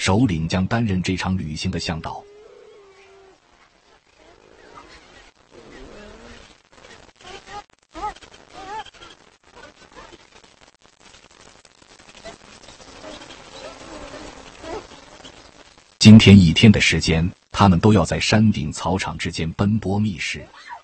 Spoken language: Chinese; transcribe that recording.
首领将担任这场旅行的向导。今天一天的时间，他们都要在山顶草场之间奔波觅食。